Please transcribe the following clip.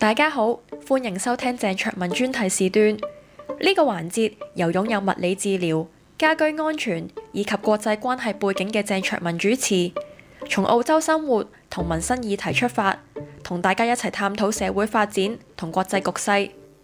大家好，歡迎收聽鄭卓文專題時段。呢個環節由擁有物理治療、家居安全以及國際關係背景嘅鄭卓文主持，從澳洲生活同民生議題出發，同大家一齊探討社會發展同國際局勢。